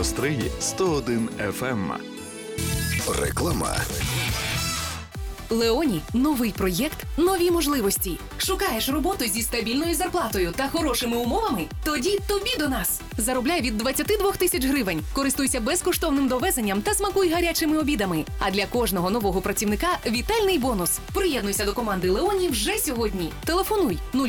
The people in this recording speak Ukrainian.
Остриї 101 FM. Реклама. Леоні – новий проєкт, нові можливості. Шукаєш роботу зі стабільною зарплатою та хорошими умовами? Тоді тобі до нас. Заробляй від 22 тисяч гривень. Користуйся безкоштовним довезенням та смакуй гарячими обідами. А для кожного нового працівника – вітальний бонус. Приєднуйся до команди Леоні вже сьогодні. Телефонуй